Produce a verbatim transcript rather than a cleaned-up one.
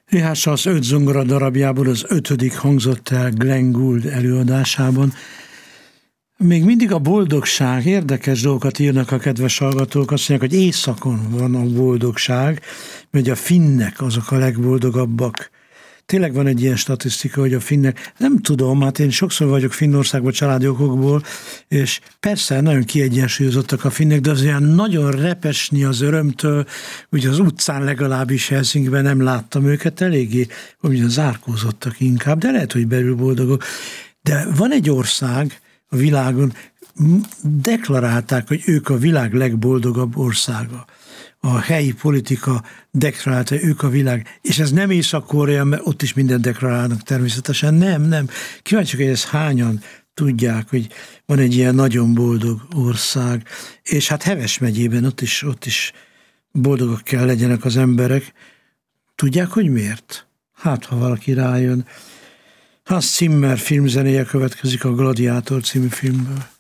Richard Strauss öt zongora darabjából az ötödik hangzott el Glenn Gould előadásában. Még mindig a boldogság, érdekes dolgokat írnak a kedves hallgatók, azt mondják, hogy éjszakon van a boldogság, mert a finnek azok a legboldogabbak. Tényleg van egy ilyen statisztika, hogy a finnek, nem tudom, hát én sokszor vagyok Finnországban családi okokból, és persze nagyon kiegyensúlyozottak a finnek, de az olyan nagyon repesni az örömtől, ugye az utcán legalábbis Helsinkiben nem láttam őket, eléggé, ugye zárkózottak inkább, de lehet, hogy belül boldogok. De van egy ország a világon, deklarálták, hogy ők a világ legboldogabb országa. A helyi politika deklarálta, hogy ők a világ, és ez nem Észak-Korea, mert ott is mindent deklarálnak természetesen, nem, nem. Kíváncsiak, hogy ezt hányan tudják, hogy van egy ilyen nagyon boldog ország, és hát Heves megyében ott is, ott is boldogak kell legyenek az emberek. Tudják, hogy miért? Hát, ha valaki rájön. Hans Zimmer filmzenéje következik a Gladiátor című filmből.